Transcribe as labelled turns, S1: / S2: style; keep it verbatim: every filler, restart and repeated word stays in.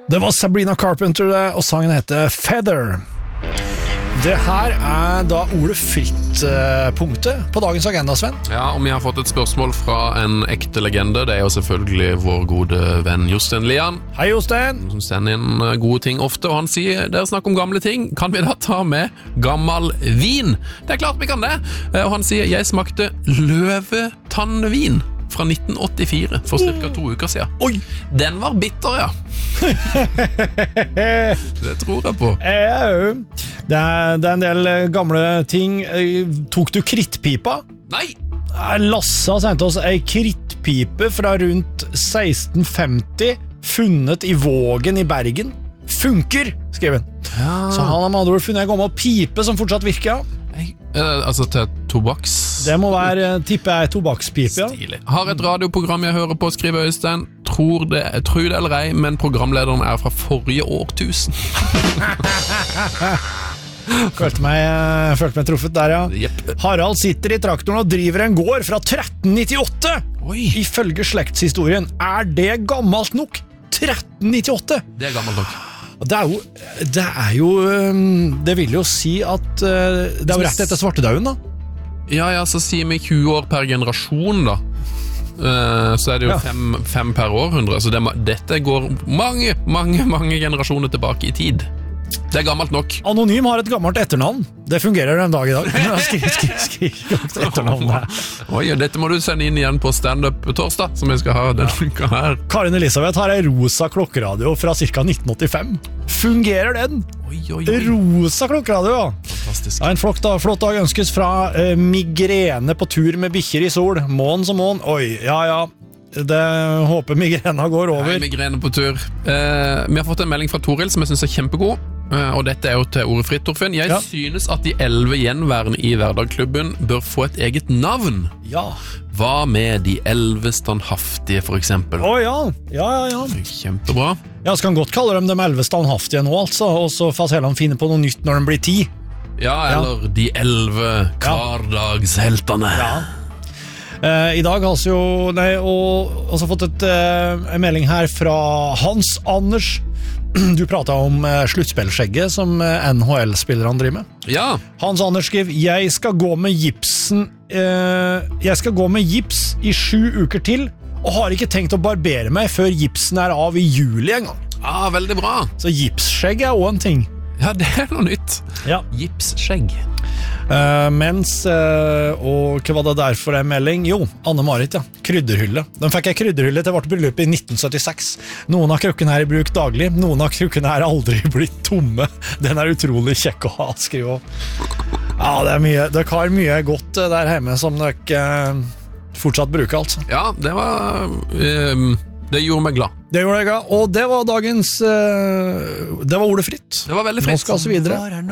S1: Det var Sabrina Carpenter, og sangen heter Feather. Det her er da Ole Fritt-punktet på dagens agenda, Sven.
S2: Ja, og vi har fått et spørsmål fra en ekte legende. Det er jo selvfølgelig vår gode venn Jostein Lian.
S1: Hei, Jostein!
S2: Som sender inn gode ting ofte, og han sier, dere snakker om gamle ting, kan vi da ta med gammel vin? Det er klart vi kan det! Og han sier, jeg smakte løvetannvin fra nitten åttifire, for cirka to uker siden.
S1: Oi!
S2: Den var bitter, ja. Det tror jeg på.
S1: Ja, det er, det er en del gamle ting. Tok du krittpipa?
S2: Nei!
S1: Lasse har sendt oss ei krittpipe fra rundt seksten femti, funnet i Vågen i Bergen. Funker, skriver han. Ja. Så han har med andre ord funnet en gammel pipe som fortsatt virker.
S2: Nei. Altså til tobaks?
S1: Det må være, tipper jeg, tobakkspipe, ja.
S2: Stilig. Har et radioprogram jeg hører på, skriver Øystein. Tror det, tror det eller ei, men programlederen er fra forrige årtusen.
S1: Følte meg, følte meg truffet der, ja.
S2: Yep.
S1: Harald sitter i traktoren og driver en gård fra tretten nittiåtte.
S2: Oi.
S1: Ifølge slektshistorien. Er det gammelt nok? tretten nittiåtte?
S2: Det er gammelt nok.
S1: Det er jo, det er jo, det vil jo si at det er jo rett etter svartedauden, da.
S2: Ja, ja, så sier vi tjue år per generasjon, da. Så er det jo ja. fem, fem per århundre, så det, dette går mange, mange, mange generasjoner tilbake i tid. Det er gammelt nok.
S1: Anonym har et gammelt etternavn. Det fungerer den dag i dag. Skriv, skriv, skriv etternavn der.
S2: Oi, dette må du sende inn igjen på stand-up torsdag, som jeg skal ha den uka her.
S1: Karin Elisabeth har en rosa klokkeradio fra cirka nitten åttifem. Fungerer den?
S2: Oi, oi, oi.
S1: Rosa klokkeradio, ja.
S2: Fantastisk.
S1: Ja, en flott dag, flott dag ønskes fra uh, migrene på tur med bikkjer i sol. Mån som mån. Oi, ja, ja. Det håper migrena går over.
S2: Hei, migrene på tur. Eh, vi har fått en melding fra Toril som jeg synes er kjempegod. Eh, og dette er jo til Ordet Fritt, Torfinn. Jeg ja. synes at de elleve gjenværende i Hverdagklubben bør få et eget navn.
S1: Ja.
S2: Hva med de elleve standhaftige, for eksempel?
S1: Å ja, ja, ja, ja.
S2: Kjempebra.
S1: Ja, så kan godt kalle dem de elleve standhaftige nå, altså. Og så får Helland finne på noe nytt når de blir ti.
S2: Ja, eller ja. de elleve hverdagsheltene.
S1: Ja. Uh, I dag har vi jo nei, og, også fått et, uh, en melding her fra Hans Anders. Du pratet om uh, sluttspillskjegget som uh, N H L-spillerne driver med.
S2: Ja.
S1: Hans Anders skriver, jeg skal gå med gipsen uh, Jeg skal gå med gips i sju uker til, og har ikke tenkt å barbere meg før gipsen er av i juli en gang.
S2: Ah, veldig bra.
S1: Så gipsskjegg er også en ting.
S2: Ja, det er noe nytt.
S1: Ja.
S2: Gipsskjegg.
S1: Uh, mens, uh, og hva var det der for en melding? Jo, Anne-Marit, ja, krydderhylle. Den fikk jeg krydderhylle til vårt bryllup i nitten syttiseks. Noen av krukkene er i bruk daglig, noen av krukkene er aldri blitt tomme. Den er utrolig kjekk å ha, skriver jeg. Ja, det er mye, dere har mye godt der hjemme som dere uh, fortsatt bruker, altså.
S2: Ja, det var... Um Det gjorde meg glad.
S1: Det gjorde meg glad, og det var dagens uh, det var Ordet Fritt.
S2: Det var veldig fritt.
S1: Nå skal vi videre.